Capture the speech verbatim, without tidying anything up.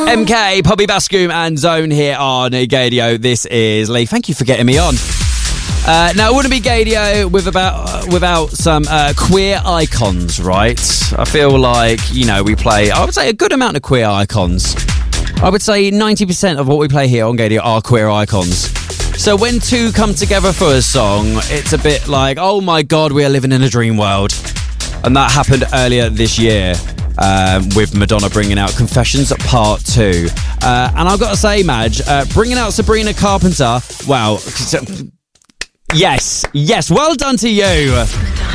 M K, Poppy Bascom and Zone here on Gaydio. This is Lee. Thank you for getting me on. Uh, now, it wouldn't be Gaydio with about, uh, without some uh, queer icons, right? I feel like, you know, we play, I would say, a good amount of queer icons. I would say ninety percent of what we play here on Gaydio are queer icons. So when two come together for a song, it's a bit like, oh my God, we are living in a dream world. And that happened earlier this year. Um, with Madonna bringing out Confessions Part two. Uh, and I've got to say, Madge, uh, bringing out Sabrina Carpenter, wow. Yes, yes, well done to you.